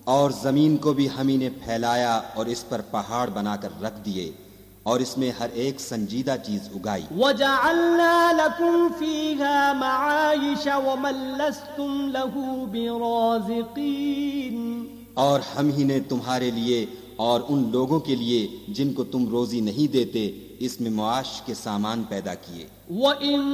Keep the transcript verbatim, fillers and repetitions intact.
और जमीन को भी हम ही ने फैलाया और इस पर पहाड़ बनाकर रख दिए और इसमें हर एक संजीदा चीज उगाई। वजअलना लकुम फीहा मआइश वमन लस्तुम लहू बिराज़िकीन, और हम ही ने तुम्हारे लिए और उन लोगों के लिए जिनको तुम रोजी नहीं देते इसमें मुआश के सामान पैदा किए।